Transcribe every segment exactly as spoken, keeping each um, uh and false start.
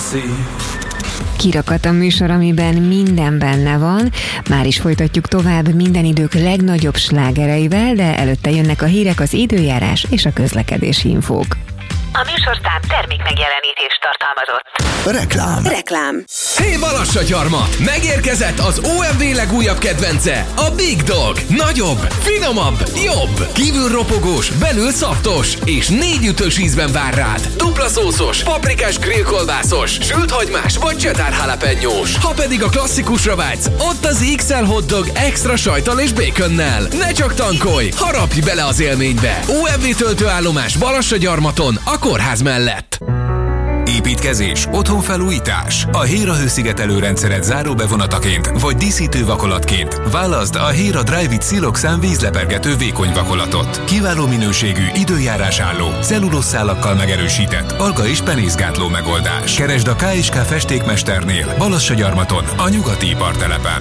Kirakat a műsor, amiben minden benne van. Már is folytatjuk tovább minden idők legnagyobb slágereivel, de előtte jönnek a hírek, az időjárás és a közlekedési infók. A műsorszám termék megjelenítést tartalmazott. Reklám. Reklám. Hé Balassagyarmat! Megérkezett az o em vé legújabb kedvence, a Big Dog. Nagyobb, finomabb, jobb. Kívül ropogós, belül szaftos, és négy ütős ízben vár rád. Dupla szószos, paprikás grillkolbászos, sült hagymás vagy cheddar jalapenyós. Ha pedig a klasszikusra vágysz, ott az iksz el hotdog extra sajttal és baconnel. Ne csak tankolj, harapj bele az élménybe. o em vé töltőállomás Balassagyarmaton, a kórház mellett. Építkezés, otthonfelújítás. A Héra hőszigetelő rendszeret záróbevonataként vagy díszítő vakolatként válaszd a Héra Drive-It Siloxan vízlepergető vékony vakolatot. Kiváló minőségű, időjárásálló, cellulosszálakkal megerősített, alga- és penészgátló megoldás. Keresd a ká és ká festékmesternél, Balassagyarmaton, a nyugati ipartelepen.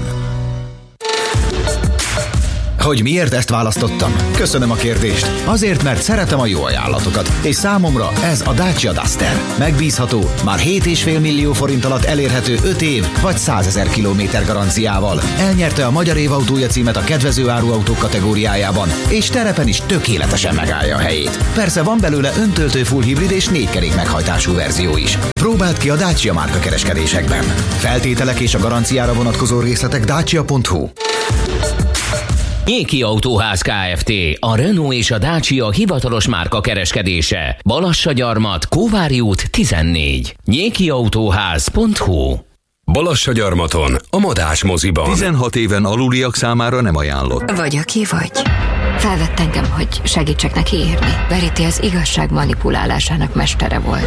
Hogy miért ezt választottam? Köszönöm a kérdést. Azért, mert szeretem a jó ajánlatokat, és számomra ez a Dacia Duster. Megbízható, már hét egész öt millió forint alatt elérhető öt év vagy százezer kilométer garanciával. Elnyerte a Magyar Év autója címet a kedvező áruautók kategóriájában, és terepen is tökéletesen megállja a helyét. Persze van belőle öntöltő full hibrid és négy kerék meghajtású verzió is. Próbáld ki a Dacia márka kereskedésekben. Feltételek és a garanciára vonatkozó részletek dacia pont hu. Nyéki Autóház Kft. A Renault és a Dacia hivatalos márka kereskedése. Balassagyarmat, Kóvári út tizennégy. nyéki autóház pont hu. Balassagyarmaton, a Madás moziban. tizenhat éven aluliak számára nem ajánlott. Vagy aki vagy. Felvett engem, hogy segítsek neki írni. Verity az igazság manipulálásának mestere volt.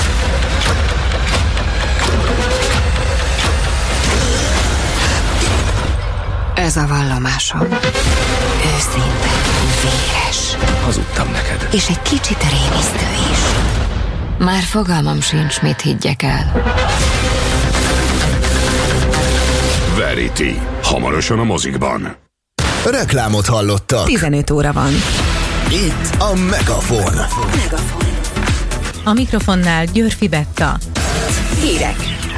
Ez a vallomásom. Őszinte, véres. Hazudtam neked. És egy kicsit rémisztő is. Már fogalmam sincs, mit higgyek el. Verity. Hamarosan a mozikban. Reklámot hallottak. tizenöt óra van. Itt a Megafon. Megafon. A mikrofonnál Györfi Betta. Hírek.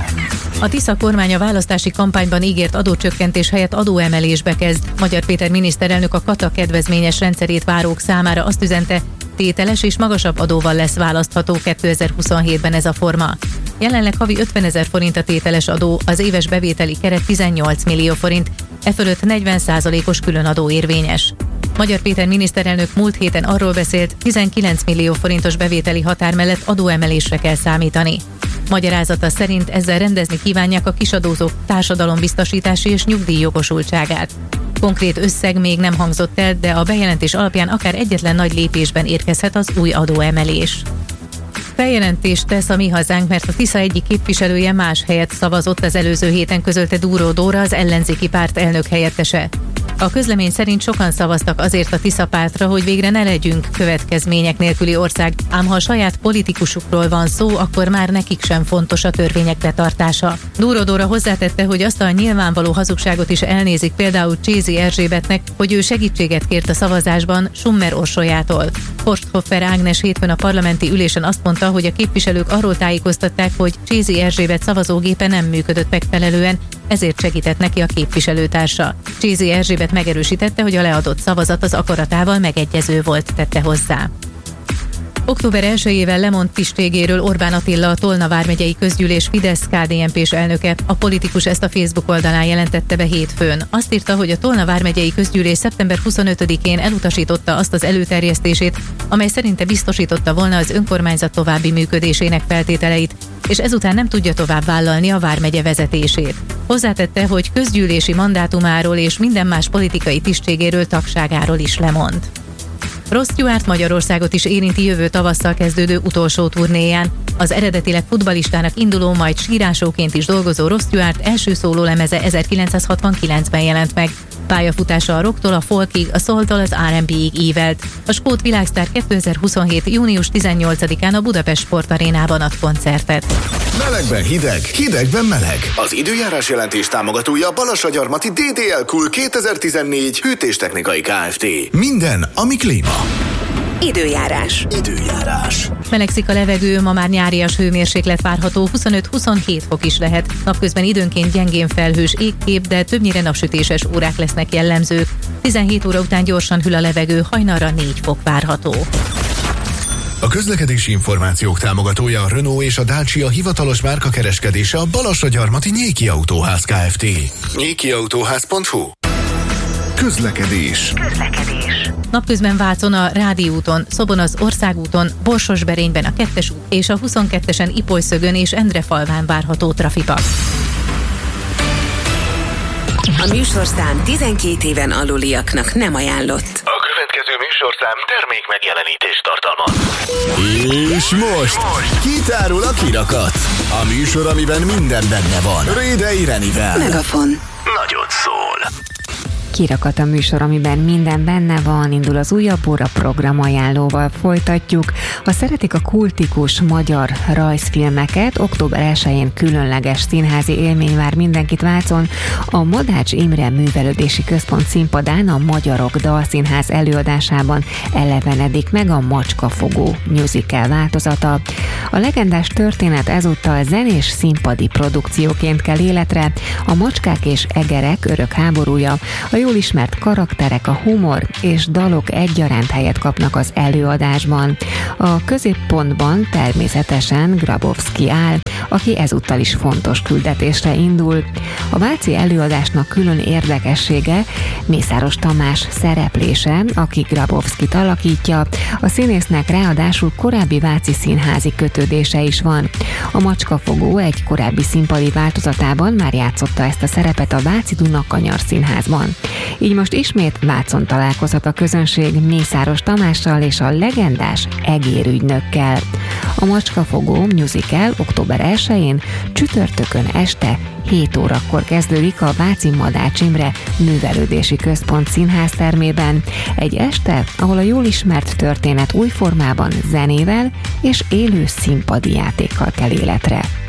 A Tisza kormány a választási kampányban ígért adócsökkentés helyett adóemelésbe kezd. Magyar Péter miniszterelnök a Kata kedvezményes rendszerét várók számára azt üzente, tételes és magasabb adóval lesz választható kétezer-huszonhétben ez a forma. Jelenleg havi ötvenezer forint a tételes adó, az éves bevételi keret tizennyolc millió forint, e fölött negyven százalékos különadó érvényes. Magyar Péter miniszterelnök múlt héten arról beszélt, tizenkilenc millió forintos bevételi határ mellett adóemelésre kell számítani. Magyarázata szerint ezzel rendezni kívánják a kisadózók társadalombiztosítási és nyugdíjjogosultságát. Konkrét összeg még nem hangzott el, de a bejelentés alapján akár egyetlen nagy lépésben érkezhet az új adóemelés. Feljelentést tesz a Mi Hazánk, mert a Tisza egyik képviselője más helyet szavazott, az előző héten közölte Dúró Dóra, az ellenzéki párt elnök helyettese. A közlemény szerint sokan szavaztak azért a Tisza pártra, hogy végre ne legyünk következmények nélküli ország, ám ha a saját politikusukról van szó, akkor már nekik sem fontos a törvények betartása. Dúró Dóra hozzátette, hogy azt a nyilvánvaló hazugságot is elnézik például Csézi Erzsébetnek, hogy ő segítséget kért a szavazásban Summer Orsolyától. Forsthoffer Ágnes hétfőn a parlamenti ülésen azt mondta, hogy a képviselők arról tájékoztatták, hogy Csézi Erzsébet szavazógépe nem működött megfelelően, ezért segített neki a képviselőtársa. Csézi Erzsébet megerősítette, hogy a leadott szavazat az akaratával megegyező volt, tette hozzá. Október elsejével lemond tisztségéről Orbán Attila, a Tolna vármegyei közgyűlés Fidesz-ká dé en pés elnöke. A politikus ezt a Facebook oldalán jelentette be hétfőn. Azt írta, hogy a Tolna vármegyei közgyűlés szeptember huszonötödikén elutasította azt az előterjesztését, amely szerinte biztosította volna az önkormányzat további működésének feltételeit, és ezután nem tudja tovább vállalni a vármegye vezetését. Hozzátette, hogy közgyűlési mandátumáról és minden más politikai tisztségéről, tagságáról is lemond. Ross Stewart Magyarországot is érinti jövő tavasszal kezdődő utolsó turnéján. Az eredetileg futballistának induló, majd sírásóként is dolgozó Ross Stewart első szólólemeze ezerkilencszázhatvankilencben jelent meg. Pályafutása a rocktól a folkig, a soultól az er and bé-ig ívelt. A skót világsztár kétezer-huszonhét. június tizennyolcadikán a Budapest Sportarénában ad koncertet. Melegben hideg, hidegben meleg. Az időjárás jelentés támogatója Balassagyarmati dé dé el Cool kétezer-tizennégy hűtéstechnikai Kft. Minden, ami klíma. Időjárás. Időjárás. Melegszik a levegő, ma már nyárias hőmérséklet várható, huszonöt-huszonhét fok is lehet. Napközben időnként gyengén felhős égkép, de többnyire napsütéses órák lesznek jellemzők. tizenhét óra után gyorsan hűl a levegő, hajnalra négy fok várható. A közlekedési információk támogatója a Renault és a Dacia hivatalos márkakereskedése a Balassagyarmati Nyéki Autóház Kft. nyéki autóház pont hu. Közlekedés. Közlekedés. Napközben Vácon a Rádi úton, Szobon az Országúton, Borsosberényben a kettes út és a huszonkettesen Ipolyszögön és Endrefalván várható trafipak. A műsorszám tizenkét éven aluliaknak nem ajánlott. A következő műsorszám termék megjelenítést tartalmaz. És most kitárul a kirakat. A műsor, amiben minden benne van. Rédei Renivel. Megafon. Nagyot szól. Kirakat a műsor, amiben minden benne van, indul az újabb óra programajánlóval folytatjuk. Ha szeretik a kultikus magyar rajzfilmeket, október elsején különleges színházi élmény vár mindenkit Vácon. A Madács Imre Művelődési Központ színpadán a Magyarok Dalszínház előadásában elevenedik meg a Macskafogó musical változata. A legendás történet ezúttal zenés színpadi produkcióként kell életre. A Macskák és Egerek örök háborúja, a jól ismert karakterek, a humor és dalok egyaránt helyet kapnak az előadásban. A középpontban természetesen Grabowski áll, aki ezúttal is fontos küldetésre indul. A váci előadásnak külön érdekessége Mészáros Tamás szereplése, aki Grabowskit alakítja. A színésznek ráadásul korábbi váci színházi kötődése is van. A Macskafogó egy korábbi színpadi változatában már játszotta ezt a szerepet a Váci Dunakanyar Színházban. Így most ismét Vácon találkozhat a közönség Mészáros Tamással és a legendás egérügynökkel. A Macskafogó musical október elsején csütörtökön este hét órakor kezdődik a Váci Madács Imre Művelődési Központ színháztermében. Egy este, ahol a jól ismert történet új formában, zenével és élő színpadi játékkal kell életre.